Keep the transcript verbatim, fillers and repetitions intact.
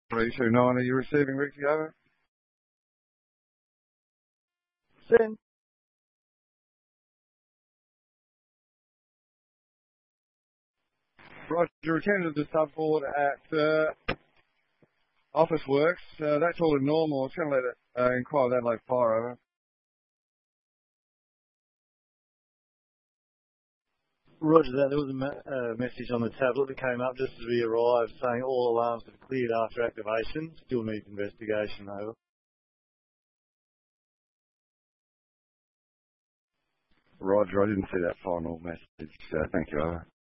three two nine, are you receiving, Ricky? Over. Send. Roger, attended the subboard at uh, Office Works. Uh, that's all in normal. I was going to let it uh, inquire that like fire over. Roger that. There was a ma uh, message on the tablet that came up just as we arrived saying all alarms have cleared after activation. Still needs investigation, over. Roger, I didn't see that final message. Uh, thank you, over.